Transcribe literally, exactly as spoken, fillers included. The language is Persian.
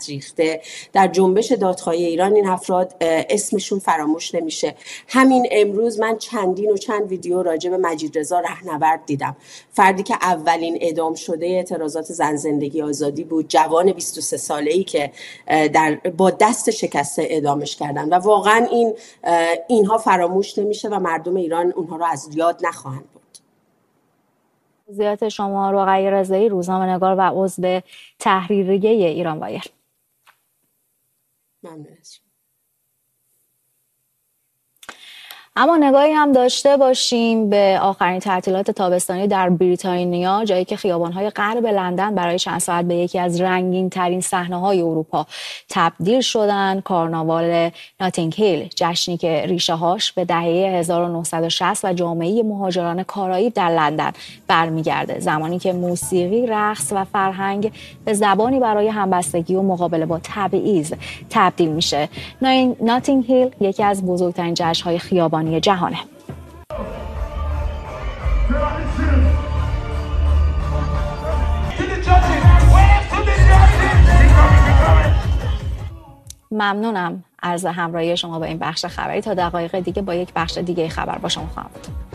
خط ریخته در جنبش دادخواهی ایران، این افراد اسمشون فراموش نمیشه. همین امروز من چندین و چند ویدیو راجع به مجیدرضا رهنورد دیدم، فردی که اولین اعدام شده اعتراضات زن زندگی آزادی بود، جوان بیست و سه ساله‌ای که در با دست شکسته اعدامش کردن و واقعا این اینها فراموش نمیشه و مردم ایران اونها رو از یاد نخواهند برد. توضیحات شما رقیه رضایی، روزنامه‌نگار و عضو تحریریه ایران وایر. ممنون. اما نگاهی هم داشته باشیم به آخرین تعطیلات تابستانی در بریتانیا، جایی که خیابان‌های غرب لندن برای چند ساعت به یکی از رنگین‌ترین صحنه‌های اروپا تبدیل شدن. کارناوال ناتینگ هیل، جشنی که ریشه‌هاش به دهه هزار و نهصد و شصت و جامعه مهاجران کارائیب در لندن برمیگرده، زمانی که موسیقی، رقص و فرهنگ به زبانی برای همبستگی و مقابله با تبعیض تبدیل میشه. ناتینگ هیل یکی از بزرگترین جشن‌های خیابانی جهانه. ممنونم از همراهی شما با این بخش خبری. تا دقایق دیگه با یک بخش دیگه خبر با شما خواهم بود.